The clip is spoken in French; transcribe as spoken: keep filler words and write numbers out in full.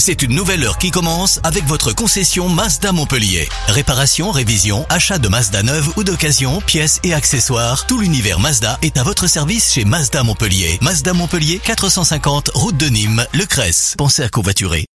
C'est une nouvelle heure qui commence avec votre concession Mazda Montpellier. Réparation, révision, achat de Mazda neuve ou d'occasion, pièces et accessoires. Tout l'univers Mazda est à votre service chez Mazda Montpellier. Mazda Montpellier, quatre cent cinquante route de Nîmes, Le Cresse. Pensez à covoiturer.